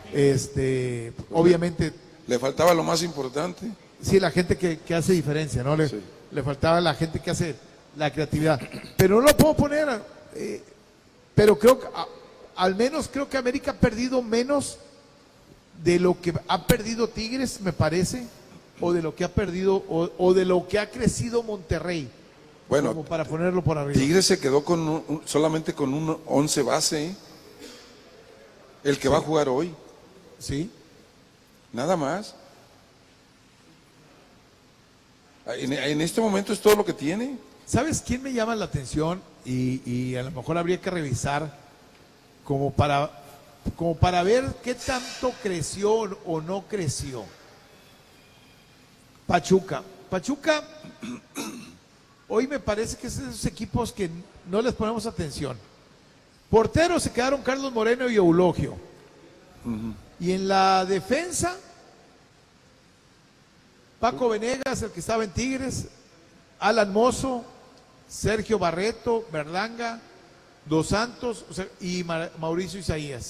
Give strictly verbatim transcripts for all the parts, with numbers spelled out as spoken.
Este, obviamente. Le faltaba lo más importante. Sí, la gente que, que hace diferencia, ¿no? Le, sí. le faltaba la gente que hace la creatividad. Pero no lo puedo poner, eh, pero creo que, a, al menos creo que América ha perdido menos de lo que ha perdido Tigres, me parece, o de lo que ha perdido, o, o de lo que ha crecido Monterrey. Bueno, como para ponerlo por arriba. Tigres se quedó con un, un, solamente con un once base, ¿eh? El que sí. va a jugar hoy. Sí. Nada más. En, en este momento es todo lo que tiene. ¿Sabes quién me llama la atención? Y, y a lo mejor habría que revisar como para, como para ver qué tanto creció o no creció. Pachuca. Pachuca, hoy me parece que es de esos equipos que no les ponemos atención. Porteros se quedaron Carlos Moreno y Eulogio. Uh-huh. Y en la defensa, Paco Venegas, el que estaba en Tigres, Alan Mozo, Sergio Barreto, Berlanga, Dos Santos, o sea, y Ma- Mauricio Isaías.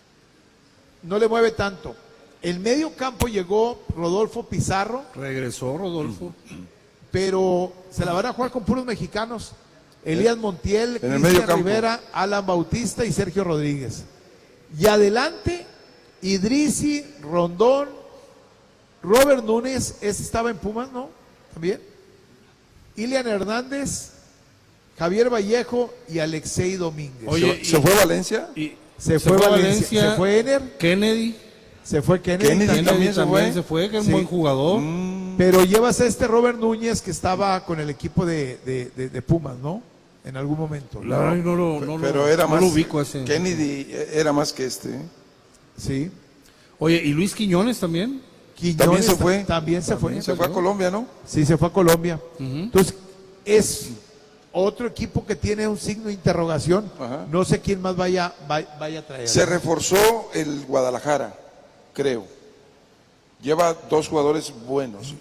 No le mueve tanto. El medio campo llegó Rodolfo Pizarro. Regresó Rodolfo. Pero se la van a jugar con puros mexicanos. Elías Montiel, en Cristian Rivera, Alan Bautista y Sergio Rodríguez. Y adelante, Idrisi, Rondón, Robert Núñez, ese estaba en Pumas, ¿no? También. Ilian Hernández, Javier Vallejo y Alexei Domínguez. Oye, ¿se, ¿se fue a Valencia? Y se, se fue a Valencia. Valencia. Se fue Ener. Kennedy. Se fue Kennedy. Kennedy también, también, se, fue. se fue, que es sí. un buen jugador. Mm. Pero llevas a este Robert Núñez que estaba con el equipo de, de, de, de Pumas, ¿no? En algún momento. No, no, no, no, pero no, era no más, lo ubico ese. Kennedy era más que este. ¿eh? Sí. Oye, ¿y Luis Quiñones también? Quiñones también se fue. También se también fue. Se fue a Colombia, ¿no? Sí, se fue a Colombia. Uh-huh. Entonces, es otro equipo que tiene un signo de interrogación. Ajá. No sé quién más vaya, vaya, vaya a traer. Se reforzó el Guadalajara, creo. Lleva dos jugadores buenos.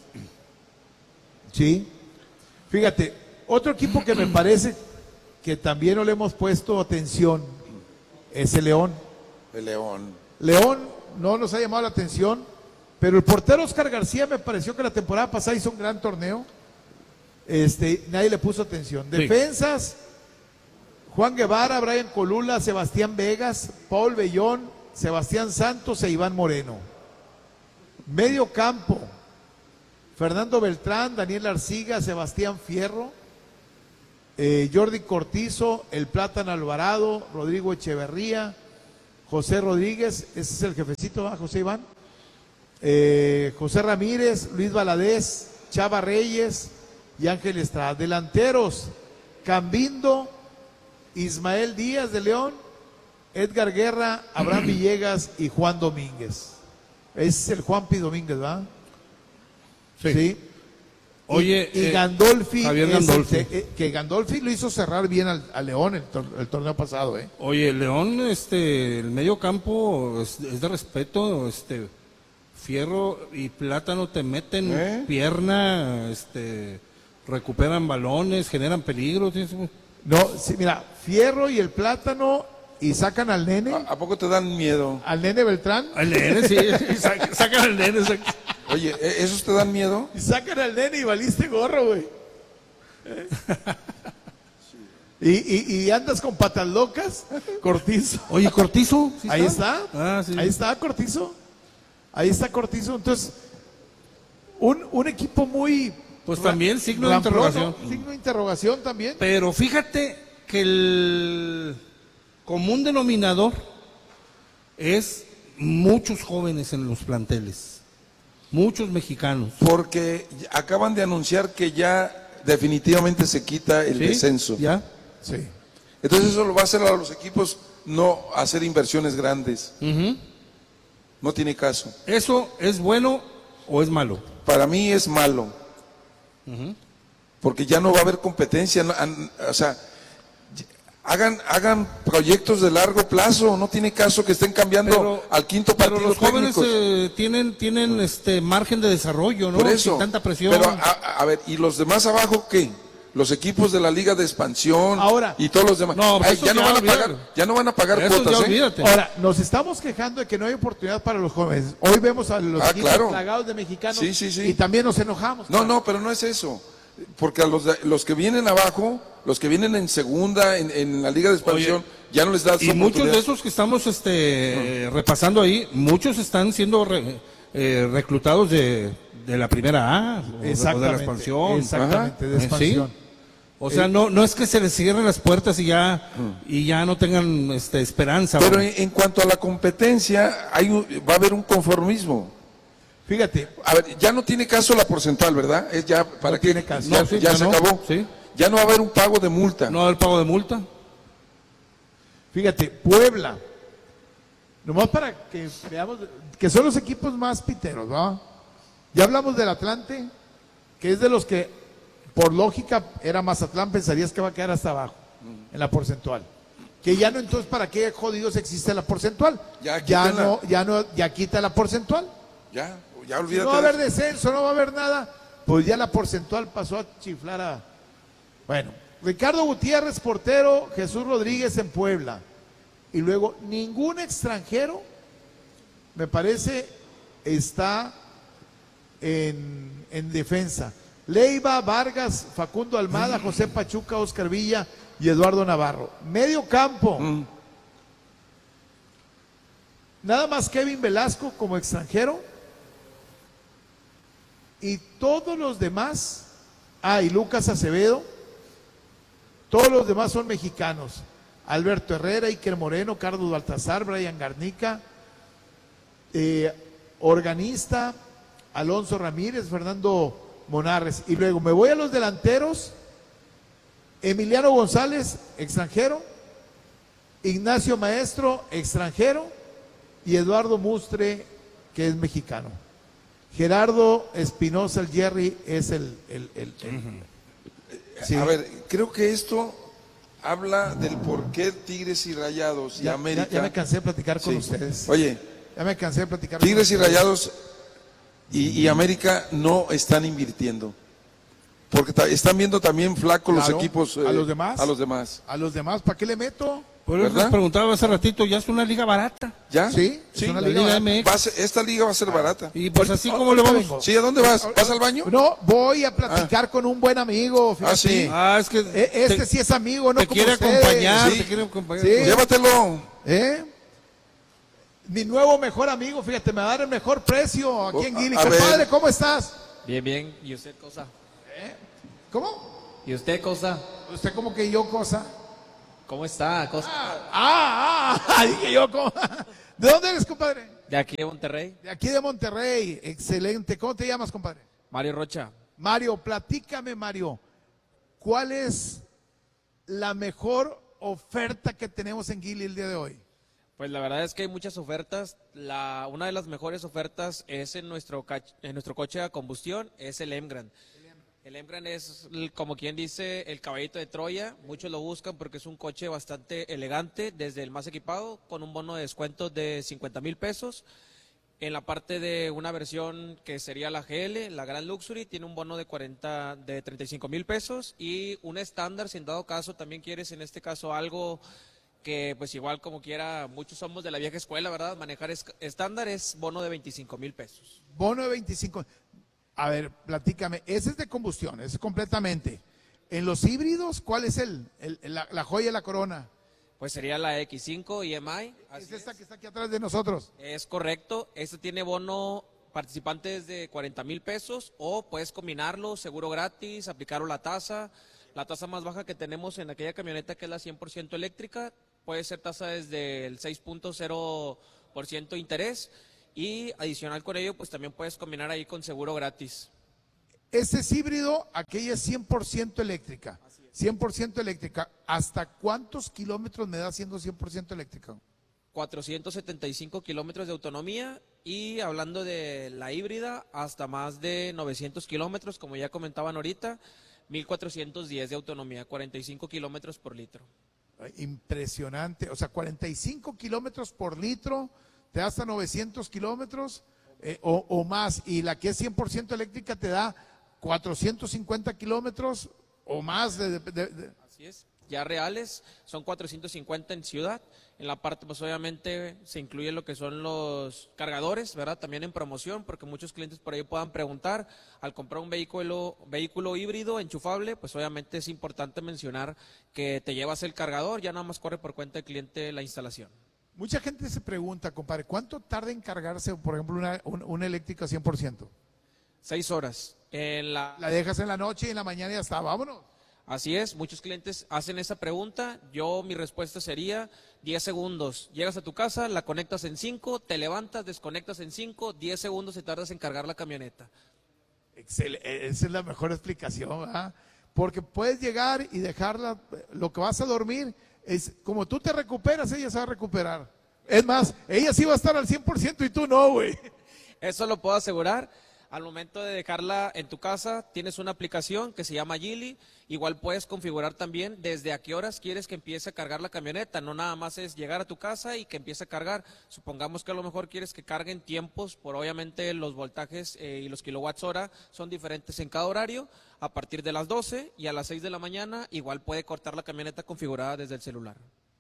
Sí. Fíjate, otro equipo que me parece que también no le hemos puesto atención es el León. El León. León no nos ha llamado la atención, pero el portero Oscar García me pareció que la temporada pasada hizo un gran torneo. Este, nadie le puso atención. Sí. Defensas, Juan Guevara, Brian Colula, Sebastián Vegas, Paul Bellón, Sebastián Santos e Iván Moreno. Medio campo, Fernando Beltrán, Daniel Arciga, Sebastián Fierro, eh, Jordi Cortizo, El Plátano Alvarado, Rodrigo Echeverría, José Rodríguez, ese es el jefecito, ¿verdad, José Iván? Eh, José Ramírez, Luis Valadez, Chava Reyes y Ángel Estrada. Delanteros, Cambindo, Ismael Díaz de León, Edgar Guerra, Abraham Villegas y Juan Domínguez. Ese es el Juanpi Domínguez, ¿verdad? Sí. ¿Sí? Oye, y, y eh, Gandolfi, Javier Gandolfi. El, eh, que Gandolfi lo hizo cerrar bien al, al León el, tor el torneo pasado, ¿eh? Oye, León, este, el medio campo es, es de respeto, este, Fierro y Plátano te meten ¿Eh? pierna, este, recuperan balones, generan peligro. ¿Sí? No, sí, mira, Fierro y el Plátano y sacan al nene. ¿A, ¿A poco te dan miedo? ¿Al nene Beltrán? Al nene, sí, sacan, sacan al nene. Sacan. Oye, ¿esos te dan miedo? Y sacan al nene y valiste gorro, güey. ¿Eh? y, y, y andas con patas locas, Cortizo. Oye, Cortizo. ¿Sí ahí está, está? Ah, sí. Ahí está Cortizo. Ahí está Cortizo. Entonces, un, un equipo muy... Pues también signo de interrogación. ¿no? Signo de interrogación también. Pero fíjate que el común denominador es muchos jóvenes en los planteles, muchos mexicanos. Porque acaban de anunciar que ya definitivamente se quita el ¿Sí? descenso. ¿Ya? Sí. Entonces eso lo va a hacer a los equipos no hacer inversiones grandes. Uh-huh. No tiene caso. ¿Eso es bueno o es malo? Para mí es malo. Uh-huh. Porque ya no va a haber competencia. No, o sea, hagan hagan proyectos de largo plazo. No tiene caso que estén cambiando pero, al quinto partido. Pero los jóvenes eh, tienen tienen este margen de desarrollo, ¿no? Por eso. Sin tanta presión. Pero a, a ver, ¿y los demás abajo qué? los equipos de la Liga de Expansión Ahora, y todos los demás. no, Ay, eso ya, no ya van a olvídalo. pagar, ya no van a pagar Eso cuotas, ya ¿eh? olvídate. Ahora, nos estamos quejando de que no hay oportunidad para los jóvenes. Hoy vemos a los Ah, equipos claro. plagados de mexicanos Sí, sí, sí. y también nos enojamos. No, no, pero no es eso. Porque a los, de- los que vienen abajo, los que vienen en segunda, en, en la Liga de Expansión, Oye, ya no les das Y muchos oportunidad. de esos que estamos este, repasando ahí, muchos están siendo re- eh, reclutados de, de la primera A o de, o de la Exactamente, expansión. exactamente, de Ajá. expansión. Sí. O sea, no, no es que se les cierren las puertas y ya, y ya no tengan este, esperanza. Pero ¿no? en, en cuanto a la competencia, hay un- va a haber un conformismo. Fíjate, A ver, ya no tiene caso la porcentual, ¿verdad? Es ya para No que tiene caso. ya, No, sí, ya ya se no, acabó. sí. Ya no va a haber un pago de multa. No el pago de multa. fíjate, Puebla, nomás para que veamos, que son los equipos más piteros, ¿va? Ya hablamos del Atlante, que es de los que, por lógica, era Mazatlán, pensarías que va a quedar hasta abajo, en la porcentual. Que ya no, entonces, ¿para qué jodidos existe la porcentual? Ya, ya quítenla. no, ya no, ya quita la porcentual. Ya, ya Si olvídate. no va a de haber eso. descenso, no va a haber nada, pues ya la porcentual pasó a chiflar a... Bueno, Ricardo Gutiérrez, portero, Jesús Rodríguez en Puebla. Y luego, ningún extranjero, me parece, está en, en defensa. Leiva, Vargas, Facundo Almada, José Pachuca, Oscar Villa y Eduardo Navarro. Medio campo. Mm. Nada más Kevin Velasco como extranjero. Y todos los demás, ah, y Lucas Acevedo, todos los demás son mexicanos. Alberto Herrera, Iker Moreno, Carlos Baltazar, Brian Garnica, eh, organista, Alonso Ramírez, Fernando Monarres. Y luego me voy a los delanteros, Emiliano González, extranjero, Ignacio Maestro, extranjero, y Eduardo Mustre, que es mexicano. Gerardo Espinosa, el Jerry, es el... el, el, el- sí. A ver, creo que esto habla del por qué Tigres y Rayados y ya, América. ya- ya me cansé de platicar con Sí. ustedes. Oye, Ya me cansé de platicar Tigres y con ustedes. Rayados y, y América no están invirtiendo. Porque ta- están viendo también flacos Claro, los equipos. ¿a los demás? A los demás. A los demás, ¿para qué le meto? Por eso ¿Verdad? les preguntaba hace ratito, ya es una liga barata. ¿Ya? Sí, Sí. es una La liga Liga barata. M X. Va a ser- esta liga va a ser barata. Y pues así Ahorita- como le ahorita vamos. vengo. ¿Sí? ¿A dónde vas? ¿Vas al baño? No, voy a platicar con un buen amigo. Fíjate. Ah, sí. Ah, es que E- Este te, sí es amigo, no te como quiere ustedes. acompañar, Sí. te quiere acompañar. Sí. Llévatelo. ¿Eh? Mi nuevo mejor amigo, fíjate, me va a dar el mejor precio aquí en Oh, Guili. a Compadre, ver. ¿cómo estás? Bien, bien. ¿Y usted cosa? ¿Cómo? ¿Y usted cosa? ¿Usted como que yo cosa? ¿Cómo está? Cosa? Ah, ah, dije yo como... ¿De dónde eres, compadre? De aquí de Monterrey. De aquí de Monterrey. Excelente. ¿Cómo te llamas, compadre? Mario Rocha. Mario, platícame, Mario. ¿Cuál es la mejor oferta que tenemos en Guili el día de hoy? Pues la verdad es que hay muchas ofertas. La, una de las mejores ofertas es en nuestro, cach- en nuestro coche a combustión, es el Emgrand. El Emgrand es, el- como quien dice, el caballito de Troya. Muchos lo buscan porque es un coche bastante elegante, desde el más equipado, con un bono de descuento de cincuenta mil pesos. En la parte de una versión que sería la G L, la Grand Luxury, tiene un bono de cuarenta, de treinta y cinco mil pesos y un estándar, si en dado caso también quieres en este caso algo que pues igual como quiera, muchos somos de la vieja escuela, ¿verdad? Manejar es- estándar es bono de veinticinco mil pesos. Bono de veinticinco. A ver, platícame. Ese es de combustión, ese es completamente. En los híbridos, ¿cuál es el, el- la, la joya de la corona? Pues sería la X cinco I M I. Es así esta que está aquí atrás de nosotros. Es correcto, este tiene bono participantes de cuarenta mil pesos o puedes combinarlo, seguro gratis, aplicarlo la tasa. La tasa más baja que tenemos en aquella camioneta que es la cien por ciento eléctrica, puede ser tasa desde el seis punto cero por ciento interés y adicional con ello pues también puedes combinar ahí con seguro gratis. Este es híbrido, aquella es cien por ciento eléctrica. cien por ciento eléctrica. ¿Hasta cuántos kilómetros me da siendo cien por ciento eléctrica? cuatrocientos setenta y cinco kilómetros de autonomía y hablando de la híbrida hasta más de novecientos kilómetros como ya comentaban ahorita, mil cuatrocientos diez de autonomía, cuarenta y cinco kilómetros por litro. Ay, impresionante. O sea, cuarenta y cinco kilómetros por litro, te da hasta novecientos kilómetros eh, o, o más. Y la que es cien por ciento eléctrica te da cuatrocientos cincuenta kilómetros o más de, de- de- Así es. Ya reales, son cuatrocientos cincuenta en ciudad. En la parte, pues obviamente se incluye lo que son los cargadores, ¿verdad? También en promoción, porque muchos clientes por ahí puedan preguntar, al comprar un vehículo, vehículo híbrido enchufable, pues obviamente es importante mencionar que te llevas el cargador, ya nada más corre por cuenta del cliente la instalación. Mucha gente se pregunta, compadre, ¿cuánto tarda en cargarse, por ejemplo, una, un- una eléctrica cien por ciento? Seis horas. En la, La dejas en la noche y en la mañana ya está, vámonos. Así es, muchos clientes hacen esa pregunta. Yo, mi respuesta sería diez segundos. Llegas a tu casa, la conectas en cinco, te levantas, desconectas en cinco, diez segundos se tardas en cargar la camioneta. Excel- esa es la mejor explicación, ¿verdad? Porque puedes llegar y dejarla, lo que vas a dormir, es como tú te recuperas, ella se va a recuperar. Es más, ella sí va a estar al cien por ciento y tú no, güey. Eso lo puedo asegurar. Al momento de dejarla en tu casa, tienes una aplicación que se llama Geely. Igual puedes configurar también desde a qué horas quieres que empiece a cargar la camioneta. No nada más es llegar a tu casa y que empiece a cargar. Supongamos que a lo mejor quieres que carguen tiempos, por obviamente los voltajes eh, y los kilowatts hora son diferentes en cada horario. A partir de las doce y a las seis de la mañana, igual puede cortar la camioneta configurada desde el celular.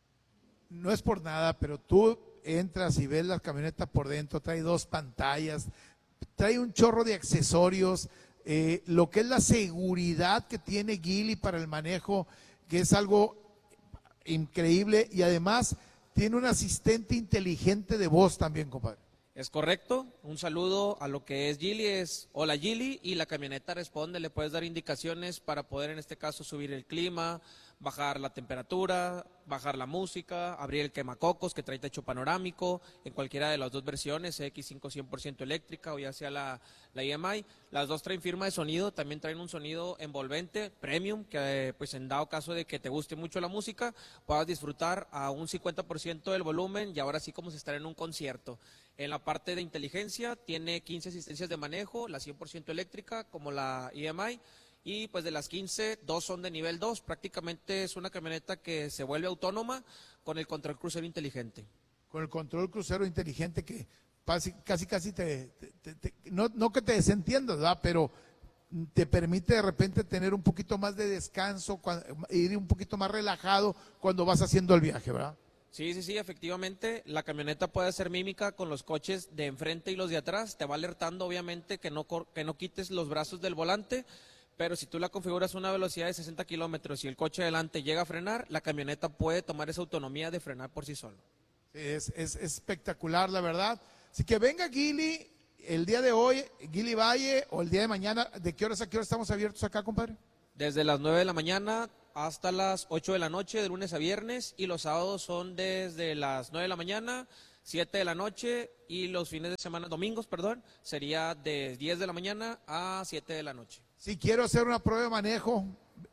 No es por nada, pero tú entras y ves la camioneta por dentro, trae dos pantallas, trae un chorro de accesorios, eh, lo que es la seguridad que tiene Geely para el manejo, que es algo increíble, y además tiene un asistente inteligente de voz también, compadre. Es correcto, un saludo a lo que es Geely, es hola Geely, y la camioneta responde, le puedes dar indicaciones para poder en este caso subir el clima, bajar la temperatura, bajar la música, abrir el quemacocos que trae techo panorámico, en cualquiera de las dos versiones, X cinco cien por ciento eléctrica o ya sea la, la I M I. Las dos traen firma de sonido, también traen un sonido envolvente, premium, que eh, pues en dado caso de que te guste mucho la música, puedas disfrutar a un cincuenta por ciento del volumen y ahora sí como si estar en un concierto. En la parte de inteligencia tiene quince asistencias de manejo, la cien por ciento eléctrica como la I M I. Y pues de las quince, dos son de nivel dos. Prácticamente es una camioneta que se vuelve autónoma con el control crucero inteligente. Con el control crucero inteligente que casi casi, casi te, te- te- te- no, no que te desentiendas, ¿verdad? Pero te permite de repente tener un poquito más de descanso, cua- ir un poquito más relajado cuando vas haciendo el viaje, ¿verdad? Sí, sí, sí, efectivamente, la camioneta puede ser mímica con los coches de enfrente y los de atrás. Te va alertando, obviamente, que no, cor- que no quites los brazos del volante. Pero si tú la configuras a una velocidad de sesenta kilómetros y el coche adelante llega a frenar, la camioneta puede tomar esa autonomía de frenar por sí solo. Es, es- es espectacular, la verdad. Así que venga Geely el día de hoy, Geely Valle, o el día de mañana. ¿De qué horas a qué hora estamos abiertos acá, compadre? Desde las nueve de la mañana hasta las ocho de la noche, de lunes a viernes, y los sábados son desde las nueve de la mañana, siete de la noche, y los fines de semana, domingos, perdón, sería de diez de la mañana a siete de la noche. Si quiero hacer una prueba de manejo,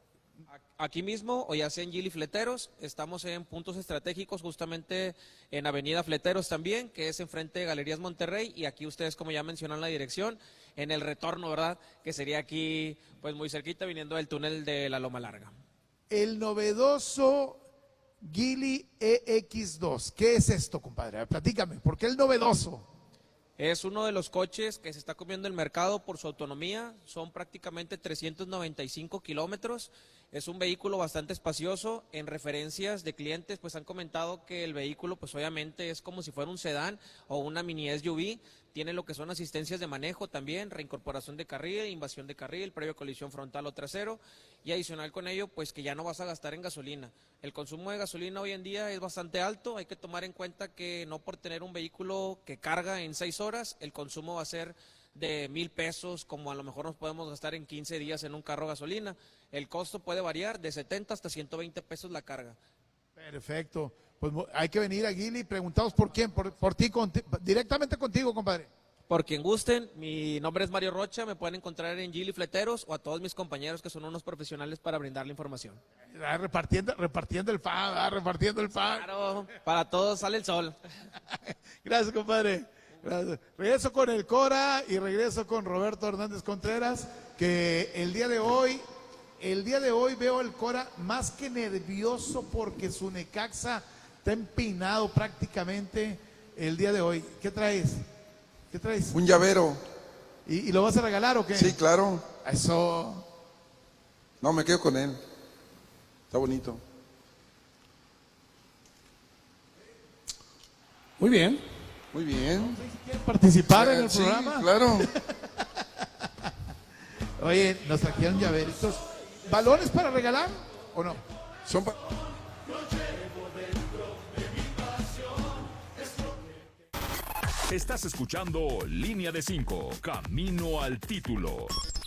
Aquí mismo, o ya sea en Geely Fleteros, estamos en puntos estratégicos, justamente en Avenida Fleteros también, que es enfrente de Galerías Monterrey, y aquí ustedes, como ya mencionan la dirección, en el retorno, ¿verdad? Que sería aquí, pues muy cerquita, viniendo del túnel de la Loma Larga. el novedoso Geely E X dos. ¿Qué es esto, compadre? A ver, platícame, ¿por qué el novedoso? Es uno de los coches que se está comiendo el mercado por su autonomía, son prácticamente trescientos noventa y cinco kilómetros, es un vehículo bastante espacioso. En referencias de clientes pues han comentado que el vehículo pues obviamente es como si fuera un sedán o una mini S U V, tiene lo que son asistencias de manejo también, reincorporación de carril, invasión de carril, previo colisión frontal o trasero, y adicional con ello pues que ya no vas a gastar en gasolina. El consumo de gasolina hoy en día es bastante alto, hay que tomar en cuenta que no por tener un vehículo que carga en seis horas, el consumo va a ser de mil pesos, como a lo mejor nos podemos gastar en quince días en un carro gasolina. El costo puede variar de setenta hasta ciento veinte pesos la carga. Perfecto. Pues mo- hay que venir a Geely. Preguntamos por quién, por, por ti, conti- directamente contigo, compadre. Por quien gusten, mi nombre es Mario Rocha, me pueden encontrar en Geely Fleteros o a todos mis compañeros que son unos profesionales para brindar la información. Ah, Repartiendo, repartiendo el pan, ah, repartiendo el pan. Claro, para todos sale el sol. Gracias, compadre. Gracias. Regreso con el Cora y regreso con Roberto Hernández Contreras, que el día de hoy, el día de hoy veo el Cora más que nervioso porque su Necaxa está empinado prácticamente el día de hoy. ¿Qué traes? ¿Qué traes? Un llavero. ¿Y, y lo vas a regalar o qué? Sí, claro. Eso. No, me quedo con él. Está bonito. Muy bien. Muy bien. ¿Quieren participar en el Sí, programa? claro. Oye, nos trajeron llaveritos. ¿Balones para regalar o no? Son pa- Estás escuchando Línea de cinco, Camino al Título.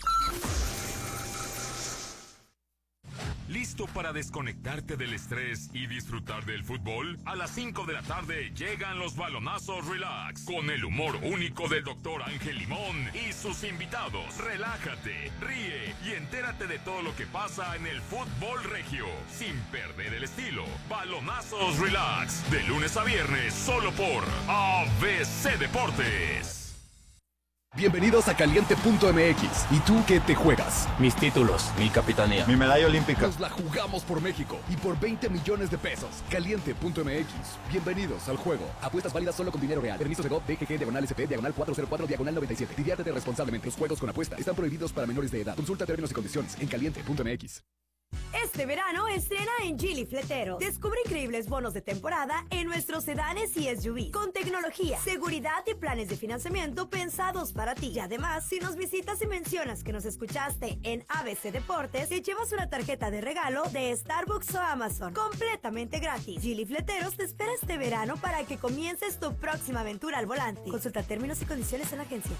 ¿Listo para desconectarte del estrés y disfrutar del fútbol? A las cinco de la tarde llegan los balonazos Relax, con el humor único del doctor Ángel Limón y sus invitados. Relájate, ríe y entérate de todo lo que pasa en el fútbol regio, sin perder el estilo. Balonazos Relax, de lunes a viernes, solo por A B C Deportes. Bienvenidos a Caliente punto M X. ¿Y tú qué te juegas? Mis títulos, mi capitanía. Mi medalla olímpica. Nos la jugamos por México y por veinte millones de pesos. Caliente punto M X. Bienvenidos al juego. Apuestas válidas solo con dinero real. Permiso de G O V, D G G, diagonal S P, diagonal cuatro cero cuatro, diagonal noventa y siete. Diviértete responsablemente. Los juegos con apuesta están prohibidos para menores de edad. Consulta términos y condiciones en Caliente punto M X. Este verano estrena en Geely Fleteros. Descubre increíbles bonos de temporada en nuestros sedanes y S U Vs con tecnología, seguridad y planes de financiamiento pensados para ti. Y además, si nos visitas y mencionas que nos escuchaste en A B C Deportes, te llevas una tarjeta de regalo de Starbucks o Amazon completamente gratis. Geely Fleteros te espera este verano para que comiences tu próxima aventura al volante. Consulta términos y condiciones en la agencia.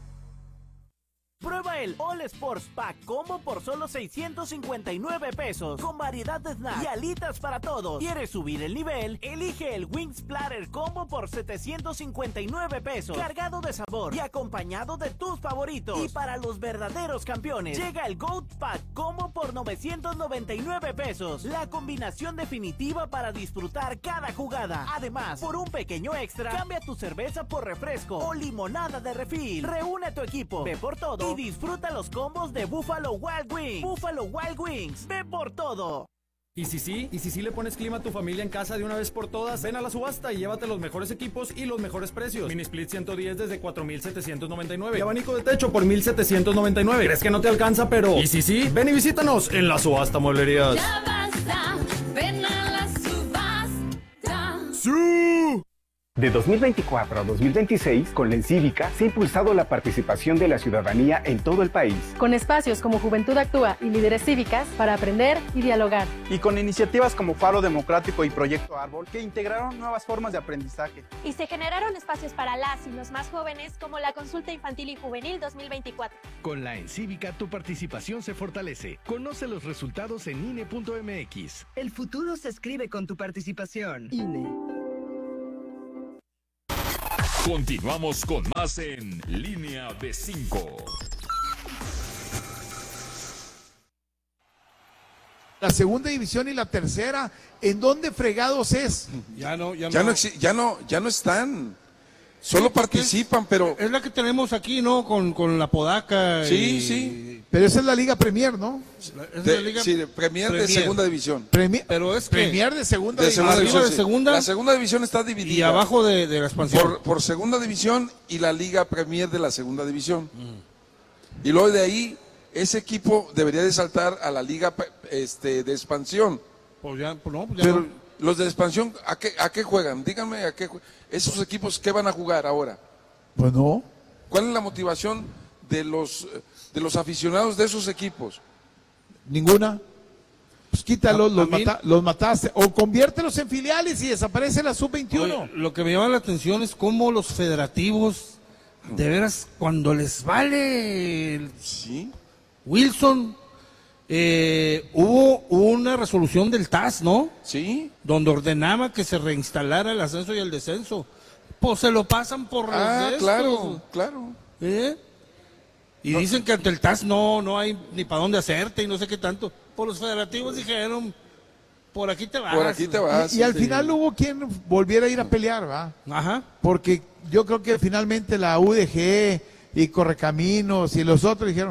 Prueba el All Sports Pack Combo por solo seiscientos cincuenta y nueve pesos, con variedad de snacks y alitas para todos. ¿Quieres subir el nivel? Elige el Wings Platter Combo por setecientos cincuenta y nueve pesos, cargado de sabor y acompañado de tus favoritos. Y para los verdaderos campeones, llega el Goat Pack Combo por novecientos noventa y nueve pesos, la combinación definitiva para disfrutar cada jugada. Además, por un pequeño extra, cambia tu cerveza por refresco o limonada de refil. Reúne a tu equipo, ve por todo y disfruta los combos de Buffalo Wild Wings. Buffalo Wild Wings, ve por todo. ¿Y si sí? ¿Y si sí le pones clima a tu familia en casa de una vez por todas? Ven a la subasta y llévate los mejores equipos y los mejores precios. Mini Split ciento diez desde cuatro mil setecientos noventa y nueve. Y abanico de techo por mil setecientos noventa y nueve. ¿Crees que no te alcanza? Pero ¿y si sí? Ven y visítanos en la subasta Mueblerías. Ya basta, ven a la subasta. ¡Sí! De dos mil veinticuatro a dos mil veintiséis, con la Encívica se ha impulsado la participación de la ciudadanía en todo el país. Con espacios como Juventud Actúa y Líderes Cívicas para aprender y dialogar. Y con iniciativas como Faro Democrático y Proyecto Árbol, que integraron nuevas formas de aprendizaje. Y se generaron espacios para las y los más jóvenes, como la Consulta Infantil y Juvenil dos mil veinticuatro. Con la Encívica tu participación se fortalece. Conoce los resultados en I N E punto M X. El futuro se escribe con tu participación. I N E. Continuamos con más en Línea de cinco. La segunda división y la tercera, ¿en dónde fregados es? Ya no, ya no. Ya no, ya no, ya no están. Solo participan, pero... Es la que tenemos aquí, ¿no? Con, con la Podaca. Sí, y... sí. Pero esa es la Liga Premier, ¿no? Es de, la Liga sí, de Premier, Premier de segunda división. Premier, pero es que Premier de segunda de división. segunda división, de sí. segunda. La segunda división está dividida. Y abajo de, de la expansión. Por, por segunda división y la Liga Premier de la segunda división. Mm. Y luego de ahí, ese equipo debería de saltar a la Liga este, de expansión. Pues ya, pues no, pues ya pero no. Los de expansión, ¿a qué, ¿a qué juegan? Díganme, ¿a qué esos equipos qué van a jugar ahora? Pues no. ¿Cuál es la motivación de los, de los aficionados de esos equipos? Ninguna. Pues quítalos, A- a los, mí- mata- los mataste. O conviértelos en filiales y desaparece la sub veintiuno. Oye, lo que me llama la atención es cómo los federativos, de veras, cuando les vale el Sí. Wilson, eh, hubo una resolución del T A S, ¿no? Sí. Donde ordenaba que se reinstalara el ascenso y el descenso. Pues se lo pasan por Ah, los de claro, estos. claro. ¿Eh? Y dicen que ante el T A S no, no hay ni para dónde hacerte y no sé qué tanto. Por los federativos dijeron, por aquí te vas. Por aquí te vas. Y, y al Sí. final hubo quien volviera a ir a pelear, ¿va? Ajá. Porque yo creo que finalmente la U D G y Correcaminos y los otros dijeron,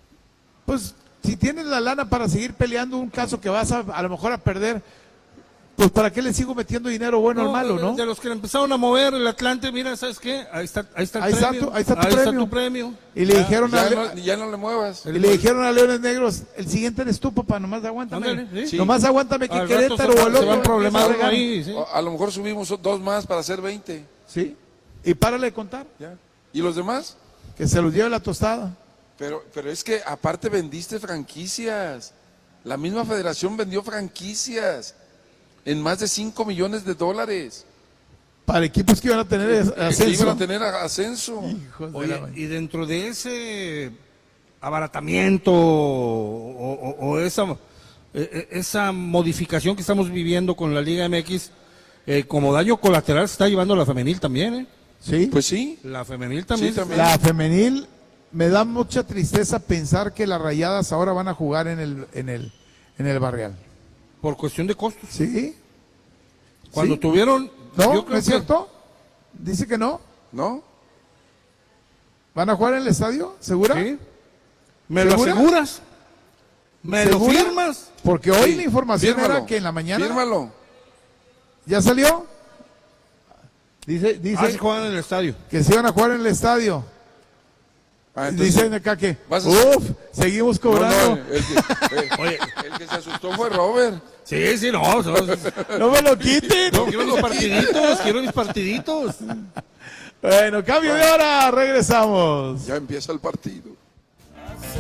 pues si tienes la lana para seguir peleando un caso que vas a, a lo mejor a perder, pues ¿para qué le sigo metiendo dinero bueno No, al malo, de, no? de los que le empezaron a mover el Atlante, mira, ¿sabes qué? Ahí está, ahí está el Ahí está premio. tu- ahí está tu ahí premio. está tu premio. Y le Ya. dijeron a Ya Le- no, ya no le muevas. y le dijeron a Leones Negros, el siguiente eres tú, papá, nomás aguántame. Ándale, sí. Nomás aguántame que Al rato Querétaro se va- o el se otro van problemando empieza a regar. ahí, sí. O a lo mejor subimos dos más para hacer veinte. Sí. Y párale de contar, Ya. ¿Y los demás? que se los lleve la tostada. Pero, pero es que aparte vendiste franquicias. La misma federación vendió franquicias en más de cinco millones de dólares. Para equipos que iban a tener es- Que ascenso. iban a tener a- ascenso. Hijos de Oye, la- y dentro de ese abaratamiento o, o- o esa, eh, eh, esa modificación que estamos viviendo con la Liga M X, eh, como daño colateral se está llevando la femenil también, ¿eh? Sí. Pues sí. La femenil también. Sí, se también. está- La femenil, me da mucha tristeza pensar que las Rayadas ahora van a jugar en el, en el, en el Barrial. Por cuestión de costos. ¿Sí? Cuando ¿Sí? tuvieron... ¿No? yo ¿No creo es que- cierto? Dice que no. ¿No? ¿Van a jugar en el estadio? ¿Segura? Sí. ¿Me lo ¿Segura? aseguras? ¿Me lo ¿Segura? firmas? Porque hoy Sí, la información fírmalo. era que en la mañana... Fírmalo. ¿Ya salió? Dice, dice Ah, sí juegan en el estadio. que se iban a jugar en el estadio. Ah, entonces, Dicen acá que, vas a- uff, seguimos no, cobrando. no, el, que, eh, Oye. el que se asustó fue Robert. Sí, sí, no. son- No me lo quiten. no, quiero mis partiditos, quiero mis partiditos. Bueno, cambio de hora, regresamos. Ya empieza el partido.